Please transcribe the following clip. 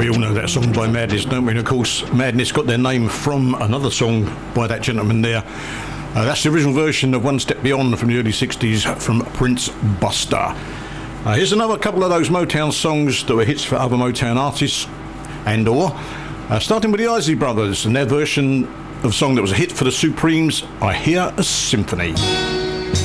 We all know that song by Madness, don't we? And of course, Madness got their name from another song by that gentleman there. That's the original version of One Step Beyond from the early 60s from Prince Buster. Here's another couple of those Motown songs that were hits for other Motown artists starting with the Isley Brothers and their version of a song that was a hit for the Supremes, I Hear a Symphony.